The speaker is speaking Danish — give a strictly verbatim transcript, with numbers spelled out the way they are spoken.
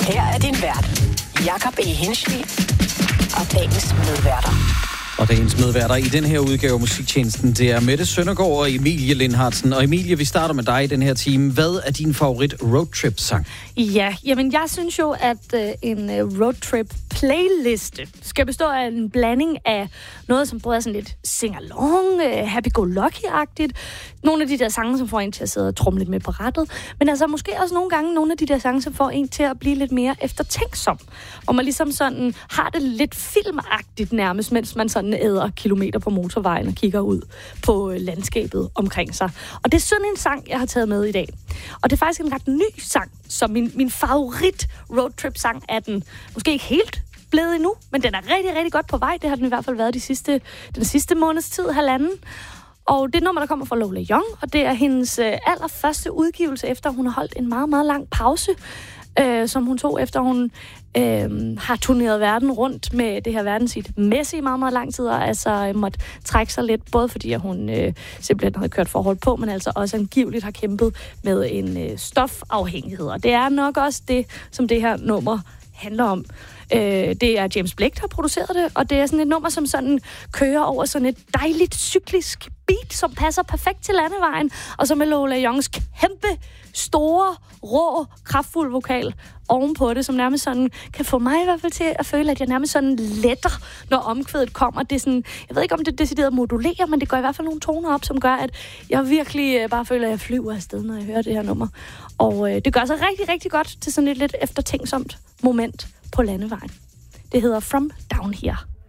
Her er din vært, Jakob E. Hinschli, og dagens medværter. Og dagens medværter i den her udgave af Musiktjenesten, det er Mette Søndergaard og Emilie Lindhartsen. Og Emilie, vi starter med dig i den her time. Hvad er din favorit roadtrip-sang? Ja, jamen jeg synes jo, at øh, en øh, roadtrip-playliste skal bestå af en blanding af noget, som både er sådan lidt sing-along, øh, happy-go-lucky-agtigt. Nogle af de der sange, som får en til at sidde og trumle lidt med på rattet. Men altså måske også nogle gange nogle af de der sange, som får en til at blive lidt mere eftertænksom. Og man ligesom sådan har det lidt filmagtigt nærmest, mens man sådan æder kilometer på motorvejen og kigger ud på landskabet omkring sig. Og det er sådan en sang, jeg har taget med i dag. Og det er faktisk en ret ny sang, så min, min favorit roadtrip-sang er den måske ikke helt blevet endnu, men den er rigtig, rigtig godt på vej. Det har den i hvert fald været de sidste, den sidste måneds tid, halvanden. Og det er nummer, der kommer fra Lola Young, og det er hendes øh, allerførste udgivelse, efter hun har holdt en meget, meget lang pause, øh, som hun tog, efter hun øh, har turneret verden rundt med det her verdenshit Messi i meget, meget lang tid, og altså måtte trække sig lidt, både fordi at hun øh, simpelthen havde kørt forhold på, men altså også angiveligt har kæmpet med en øh, stofafhængighed. Og det er nok også det, som det her nummer handler om. Øh, det er James Blake, der har produceret det, og det er sådan et nummer, som sådan kører over sådan et dejligt cyklisk beat, som passer perfekt til landevejen, og så med Lola Youngs kæmpe, store, rå, kraftfuld vokal ovenpå det, som nærmest sådan kan få mig i hvert fald til at føle, at jeg nærmest sådan letter, når omkvædet kommer. Det er sådan, jeg ved ikke, om det decideret modulerer, men det går i hvert fald nogle toner op, som gør, at jeg virkelig bare føler, at jeg flyver afsted, når jeg hører det her nummer. Og øh, det gør sig rigtig, rigtig godt til sådan et lidt eftertænksomt moment på landevejen. Det hedder From Down Here.